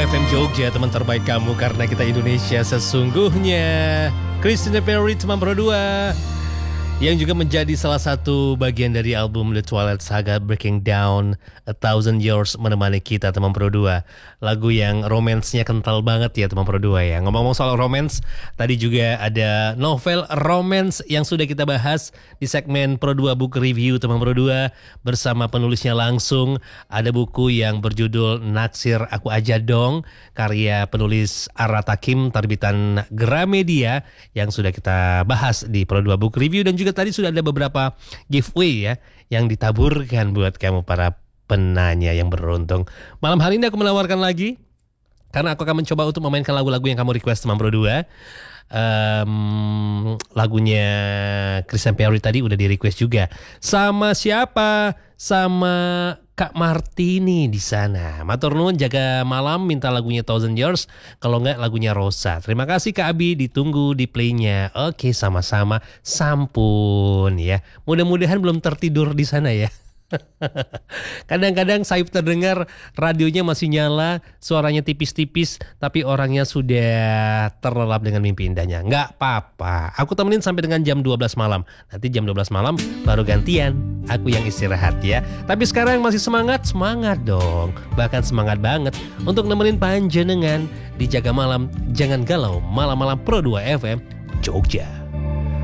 2 FM Jogja, teman terbaik kamu karena kita Indonesia sesungguhnya. Christina Perry, teman Pro 2, yang juga menjadi salah satu bagian dari album The Twilight Saga Breaking Down, A Thousand Years menemani kita teman Pro 2. Lagu yang romansnya kental banget ya teman Pro 2 ya. Ngomong-ngomong soal romance, tadi juga ada novel romance yang sudah kita bahas di segmen Pro 2 Book Review teman Pro 2 bersama penulisnya langsung. Ada buku yang berjudul Naksir Aku Aja Dong, karya penulis Ara Takim, terbitan Gramedia, yang sudah kita bahas di Pro 2 Book Review. Dan juga tadi sudah ada beberapa giveaway ya yang ditaburkan buat kamu para penanya yang beruntung. Malam hari ini aku menawarkan lagi, karena aku akan mencoba untuk memainkan lagu-lagu yang kamu request teman Pro 2. Lagunya Christina Perry tadi udah di request juga. Sama siapa? Sama Kak Martini di sana. Matur nuwun, jaga malam, minta lagunya Thousand Years. Kalau enggak lagunya Rosa. Terima kasih Kak Abi, ditunggu di playnya. Oke, sama-sama. Sampun ya. Mudah-mudahan belum tertidur di sana ya. Kadang-kadang saya terdengar radionya masih nyala, suaranya tipis-tipis, tapi orangnya sudah terlelap dengan mimpi indahnya. Nggak apa-apa, aku temenin sampai dengan jam 12 malam. Nanti jam 12 malam baru gantian, aku yang istirahat ya. Tapi sekarang masih semangat dong. Bahkan semangat banget untuk nemenin panjenengan di Jaga Malam. Jangan galau, malam-malam Pro 2 FM Jogja.